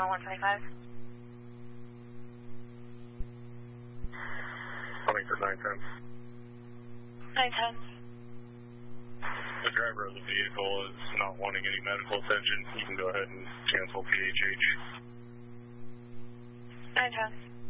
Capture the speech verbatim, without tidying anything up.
Terminal one twenty-five. Calling for nine ten. nine ten. The driver of the vehicle is not wanting any medical attention. You can go ahead and cancel P H H. nine ten.